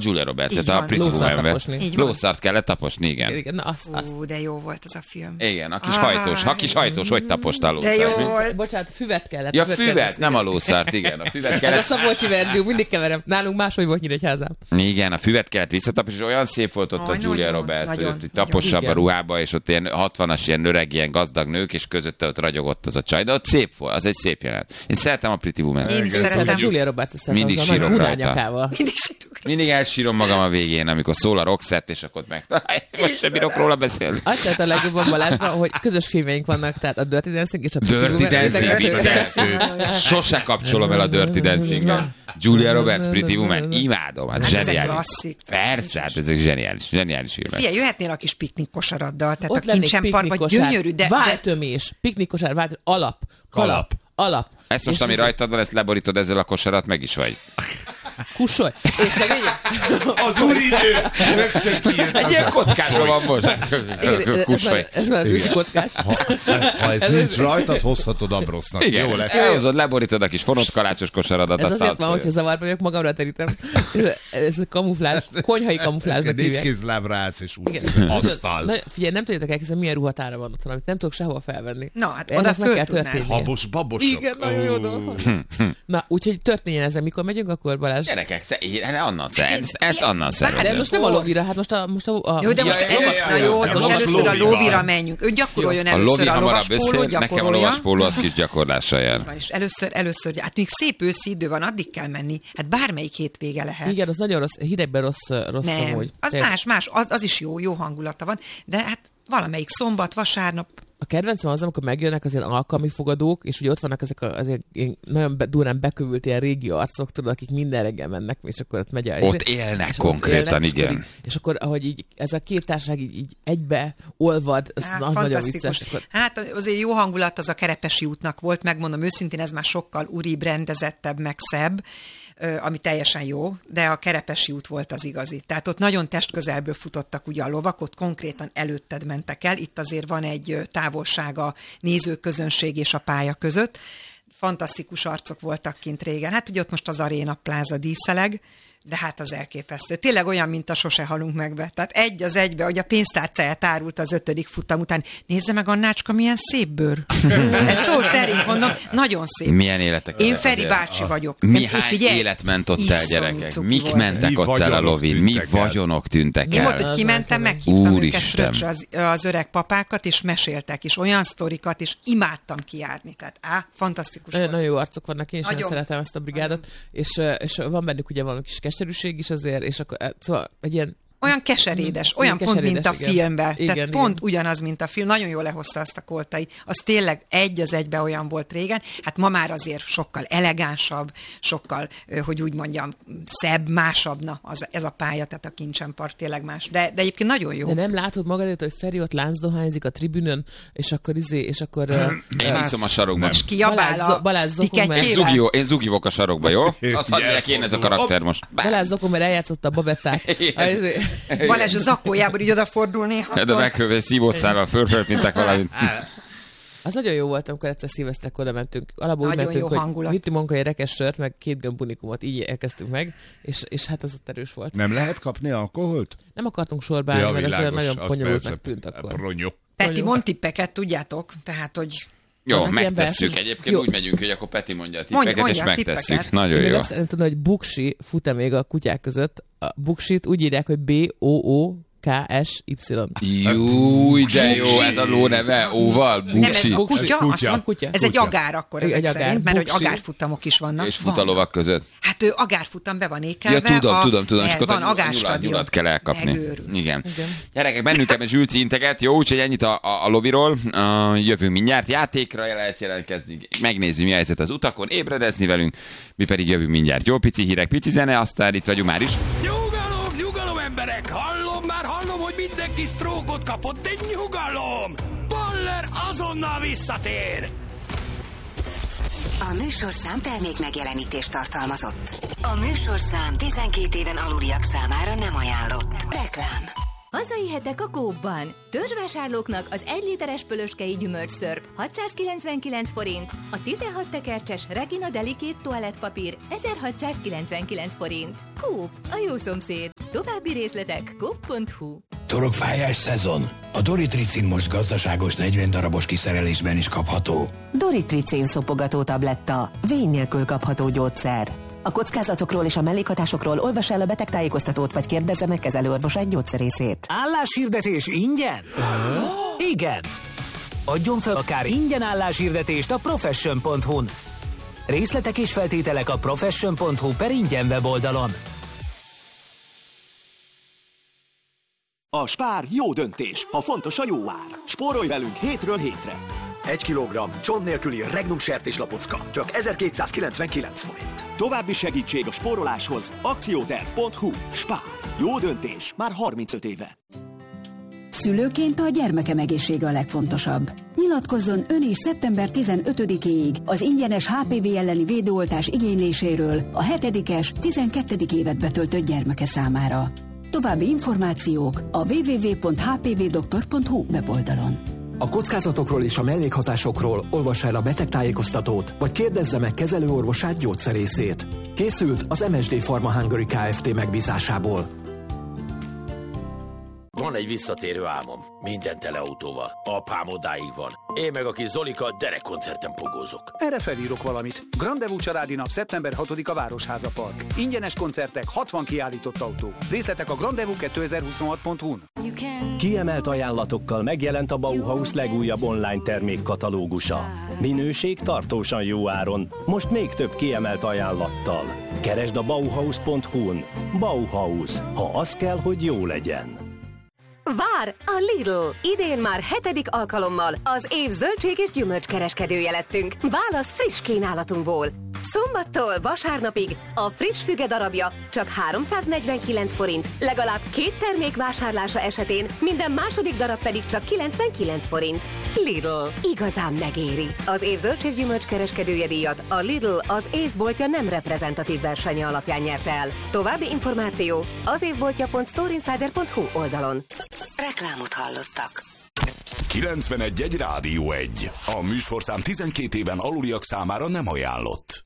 Julia Roberts, a Pretty Woman-ben. Lószart kellett taposni, igen. Na, azt. De jó volt ez a film. Igen, a kis hajtós, hogy taposta a lószart. De jó volt. Bocsánat, füvet kellett. Ja, füvet, nem a lószart, igen. A füvet kellett. Ez a Szabolcsi verzió, mindig keverem. Nálunk máshogy volt Nyíregyházán. Igen, a füvet kellett visszataposni, és olyan szép volt ott a Julia Roberts, hogy ott taposabb a ruhába, és ott ilyen 60-as, ilyen öreg, ilyen gazdag nők, és közötte ott ragyogott az a csaj, de ott szép volt, az egy szép jelenet. Én szeretem a Pretty Woman. Én is szeretem. Julia Roberts mindig sírok rajta. Mindig elsírom magam a végén, amikor szól a Roxette, és akkor most sem bírok róla beszélni. Azt lehet a legjobban Balázsban, hogy közös filmjeink vannak, tehát a Dirty Dancing és a Dirty Dancing, vicces. Sose kapcsolom el a Dirty Dancing-en. Julia Roberts, Pretty Woman, imádom, hát zseniális. Persze, hát ezek zseniális filmek. Figyelj, jöhetnél a kis piknik kosaraddal, tehát ott a kincsempar vagy gyönyörű, de... Váltömés, piknikosár, alap. Ezt most, ami rajtad van, ezt leborítod ezzel a kosarat, meg is vagy. Kussolj! És az úridő! Egy ilyen kockásra van most. Kussolj! Ez már az kockás. Ha ez nincs rajtad, hozhatod Ambrosznak. Igen, jó lesz. elhozod, leborítod a kis fonott kalácsos kosaradat. Ez azért van, hogyha zavarba vagyok, magamra terítem. Ez a kamuflázs, konyhai kamuflázsnak hívják. 4 kézlábra állsz, és úgy asztal. Figyelj, nem tudjátok elkezdeni, milyen ruhatára van otthon, amit nem tudok sehova felvenni. Na, hát oda föl tudnál. Habos, babosok. Igen, nagyon jó dolog. Na, úgyhogy történjen ezen, mikor megyünk, akkor Balázs. Gyerekek, ezt onnan szervezem. De most nem a lóvira, hát most a jó, de most először a lóvira menjünk. Ő gyakoroljon először a lovaspólót, nekem a lovaspóló az kis gyakorlással jár. Először, hát még szép őszi idő van, addig kell menni. Hát bármelyik hétvége lehet. Igen, az nagyon rossz, hidegben rossz amúgy. Az más, az is jó hangulata van, de hát valamelyik szombat, vasárnap. A kedvencem az, amikor megjönnek azért alkalmi fogadók, és ugye ott vannak ezek azért nagyon durán bekövült ilyen régi arcok, tudod, akik minden reggel mennek, és akkor ott megy ott élnek konkrétan, igen. És akkor, ahogy így ez a két társaság így egybe olvad, az nagyon vicces. Hát azért jó hangulat az a Kerepesi útnak volt, megmondom őszintén, ez már sokkal uribb, rendezettebb, meg szebb, ami teljesen jó, de a Kerepesi út volt az igazi. Tehát ott nagyon testközelből futottak ugye a lovak, ott konkrétan előtted mentek el, itt azért van egy távolság a nézőközönség és a pálya között. Fantasztikus arcok voltak kint régen. Hát ugye ott most az Arena Plaza díszeleg, de hát az elképesztő. Tényleg olyan, mint a Sose halunk megbe. Tehát egy az egybe, hogy a pénztárcáját árult az 5. futam után. Nézze meg, Annácska, milyen szép bőr. Ez szó szerint mondom, nagyon szép. Milyen életek. Én Feri bácsi vagyok. Hány élet ment ott el, gyerekek? Mik mentek ott el a lovin? Mi vagyonok tűntek el? Én volt, hogy kimentem, meghívtam őket fröccsre az öreg papákat, és meséltek, és olyan sztorikat, és imádtam kijárni. Tehát fantasztikus. Nagyon jó arcok vannak, én sem szeretem ezt a brigádot, és van bennük ugye valami kis keserűség is azért, és akkor szóval egy ilyen olyan keserédes, olyan pont, mint a filmben. Igen, tehát pont ugyanaz, mint a film. Nagyon jól lehozta azt a Koltai. Az tényleg egy az egybe olyan volt régen. Hát ma már azért sokkal elegánsabb, sokkal, hogy úgy mondjam, szebb, másabb. Na, ez a pálya, tehát a Kincsempart tényleg más. De egyébként nagyon jó. De nem látod magad, hogy Feri ott láncdohányzik a tribünön, és akkor én iszom a sarokban. És kiabál Balázs én zugivok a sarokba, jó? Azt mondják, én ez a karakter most. Balázs Zokomer eljátszotta a babetták. Balázs a zakójában így odafordul néha. De meghőve szívószárral fölpintek valamit. Az nagyon jó volt, amikor egyszer szilveszterek oda mentünk. Alapból úgy mentünk, hogy vitti Monkai rekes sört, meg 2 gömbunikumot, így elkezdtünk meg, és hát az ott erős volt. Nem lehet kapni alkoholt? Nem akartunk sorba állni, mert ez nagyon bonyolultnak tűnt akkor. Peti, mond tippeket, tudjátok, tehát, hogy... Jó, megtesszük. Egyébként úgy megyünk, hogy akkor Peti mondja a tippeket, és megtesszük. Nagyon jó. Azt nem tudom, hogy Buksi fut-e még a kutyák között. A Buksit úgy írják, hogy BOOKSY. Júj, de jó, ez a ló neve, óval, Buksi. Nem, ez kutya. Ez egy agár akkor ezek szerint, mert hogy agárfutamok is vannak. És fut a lovak között. Hát ő agárfutam be van ékelve. Ja, tudom. És van agárstadion. Nyulat kell elkapni. Igen. Gyerekek, bennünk ebben Zsülci integet. Jó, úgyhogy ennyit a loviról. Jövünk mindjárt. Játékra lehet jelentkezni. Megnézzük, mi a helyzet az utakon. Ébredezni velünk. Mi pedig jövünk mindjárt. Jó, pici hírek, pici zene, aztán itt vagyunk már is. Nyugalom, emberek! Hallom, hogy mindenki sztrókot kapott, de nyugalom! Baller azonnal visszatér! A műsorszám termék megjelenítést tartalmazott. A műsorszám 12 éven aluliak számára nem ajánlott. Reklám. Hazai hetek a Coopban. Törzsvásárlóknak az 1 literes pölöskei gyümölcstörp 699 forint, a 16 tekercses Regina Delicate toalettpapír 1699 forint. Coop, a jó szomszéd. További részletek coop.hu. Torokfájás szezon. A Doritricin most gazdaságos 40 darabos kiszerelésben is kapható. Doritricin szopogató tabletta. Vény nélkül kapható gyógyszer. A kockázatokról és a mellékhatásokról olvas el a betegtájékoztatót, vagy kérdezze meg kezelőorvosát gyógyszerészét. Álláshirdetés ingyen? Igen! Adjon fel akár ingyen álláshirdetést a profession.hu-n. Részletek és feltételek a profession.hu/ingyen weboldalon. A Spár jó döntés, ha fontos a jó ár. Spórolj velünk hétről hétre. 1 kilogramm csont nélküli Regnum sertéslapocka csak 1299 forint. További segítség a spóroláshoz akcióterv.hu. Spár. Jó döntés már 35 éve. Szülőként a gyermekem egészsége a legfontosabb. Nyilatkozzon ön is szeptember 15-éig az ingyenes HPV elleni védőoltás igényléséről a 7-es, 12. évet betöltött gyermeke számára. További információk a www.hpvdoktor.hu weboldalon. A kockázatokról és a mellékhatásokról olvassa el a betegtájékoztatót, vagy kérdezze meg kezelőorvosát gyógyszerészét. Készült az MSD Pharma Hungary Kft. Megbízásából. Van egy visszatérő álmom. Minden teleautóval. Apám odáig van. Én meg a kis Zolika derekkoncerten pogózok. Erre felírok valamit. Grandevú családi nap szeptember 6-a Városháza Park. Ingyenes koncertek, 60 kiállított autó. Részletek a grandevú2026.hu-n. Kiemelt ajánlatokkal megjelent a Bauhaus legújabb online termékkatalógusa. Minőség tartósan jó áron. Most még több kiemelt ajánlattal. Keresd a Bauhaus.hu-n. Bauhaus. Ha az kell, hogy jó legyen. Vár a Lidl! Idén már 7. alkalommal az év zöldség és gyümölcskereskedője lettünk. Válasz friss kínálatunkból. Szombattól vasárnapig a friss füge darabja csak 349 forint, legalább 2 termék vásárlása esetén minden második darab pedig csak 99 forint. Lidl. Igazán megéri. Az év zöldség-gyümölcs kereskedője díjat a Lidl az évboltja nem reprezentatív versenye alapján nyerte el. További információ az évboltja.storeinsider.hu oldalon. Reklámot hallottak. 91.1 Rádió 1. A műsorszám 12 éven aluliak számára nem ajánlott.